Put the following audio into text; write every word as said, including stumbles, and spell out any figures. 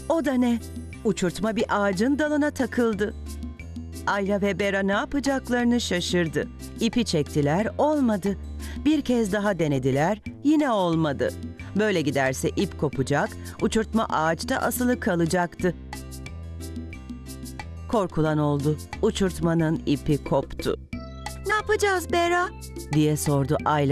O da ne? Uçurtma bir ağacın dalına takıldı. Ayla ve Bera ne yapacaklarını şaşırdı. İpi çektiler, olmadı. Bir kez daha denediler, yine olmadı. Böyle giderse ip kopacak, uçurtma ağaçta asılı kalacaktı. Korkulan oldu. Uçurtmanın ipi koptu. "Ne yapacağız Bera?" diye sordu Ayla